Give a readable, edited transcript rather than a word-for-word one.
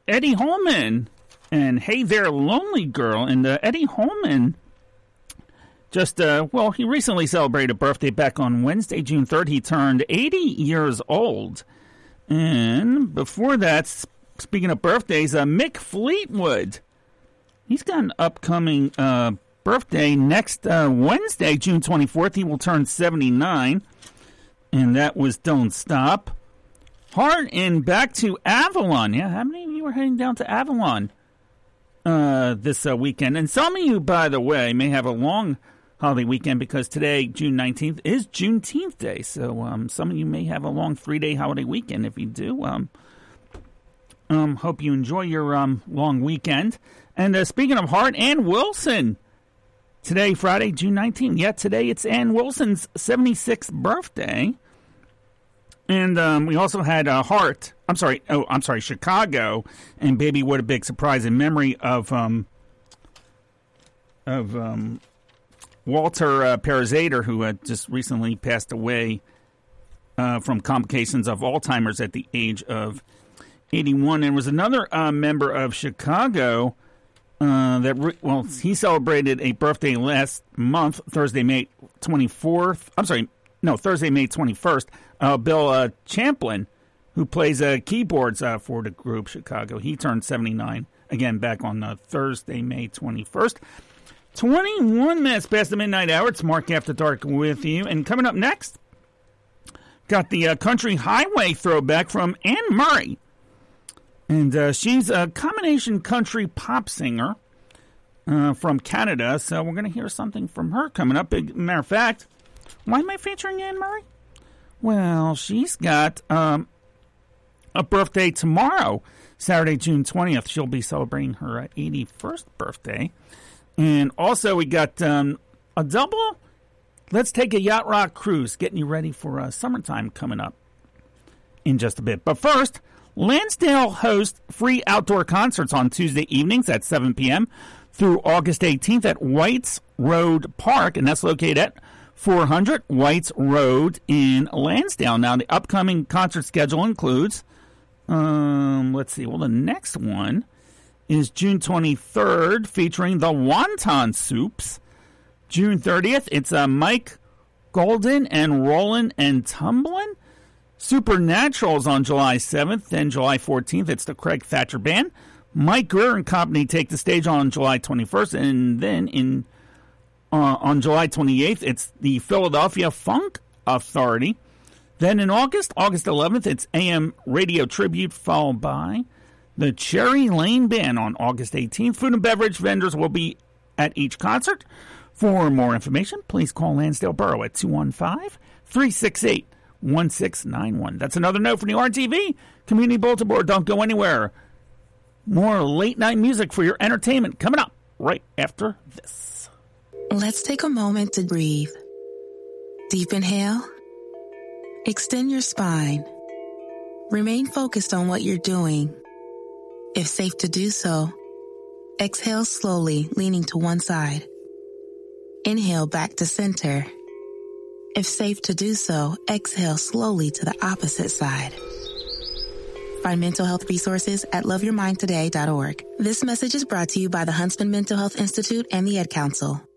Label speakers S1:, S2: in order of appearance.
S1: Eddie Holman and Hey There Lonely Girl. And Eddie Holman just, he recently celebrated a birthday back on Wednesday, June 3rd. He turned 80 years old. And before that, speaking of birthdays, Mick Fleetwood. He's got an upcoming birthday next Wednesday, June 24th. He will turn 79. And that was Don't Stop. Heart and back to Avalon. Yeah, how many of you are heading down to Avalon this weekend? And some of you, by the way, may have a long holiday weekend because today, June 19th, is Juneteenth Day. So some of you may have a long 3-day holiday weekend. If you do, hope you enjoy your long weekend. And speaking of Hart, Ann Wilson. Today, Friday, June 19th. Yeah, today it's Ann Wilson's 76th birthday. And we also had Chicago, and Baby What a Big Surprise in memory of Walter Parazader, who had just recently passed away from complications of Alzheimer's at the age of 81. And was another member of Chicago he celebrated a birthday last month, Thursday, May 21st. Bill Champlin, who plays keyboards for the group Chicago. He turned 79, again, back on Thursday, May 21st. 21 minutes past the midnight hour. It's Mark After Dark with you. And coming up next, got the Country Highway throwback from Anne Murray. And she's a combination country pop singer from Canada. So we're going to hear something from her coming up. Matter of fact, why am I featuring Anne Murray? Well, she's got a birthday tomorrow, Saturday, June 20th. She'll be celebrating her 81st birthday. And also we got a double Let's Take a Yacht Rock Cruise, getting you ready for summertime coming up in just a bit. But first, Lansdale hosts free outdoor concerts on Tuesday evenings at 7 p.m. through August 18th at White's Road Park, and that's located at 400 White's Road in Lansdale. Now, the upcoming concert schedule includes, the next one is June 23rd, featuring the Wonton Soups. June 30th, it's Mike Golden and Rollin' and Tumblin'. Supernaturals on July 7th. Then July 14th, it's the Craig Thatcher Band. Mike Greer and Company take the stage on July 21st. And then on July 28th, it's the Philadelphia Funk Authority. Then in August 11th, it's AM Radio Tribute, followed by the Cherry Lane Band on August 18th. Food and beverage vendors will be at each concert. For more information, please call Lansdale Borough at 215-368-1691. That's another note from the RTV Community Bulletin Board. Don't go anywhere. More late night music for your entertainment coming up right after this.
S2: Let's take a moment to breathe. Deep inhale. Extend your spine. Remain focused on what you're doing. If safe to do so, exhale slowly, leaning to one side. Inhale back to center. If safe to do so, exhale slowly to the opposite side. Find mental health resources at loveyourmindtoday.org. This message is brought to you by the Huntsman Mental Health Institute and the Ad Council.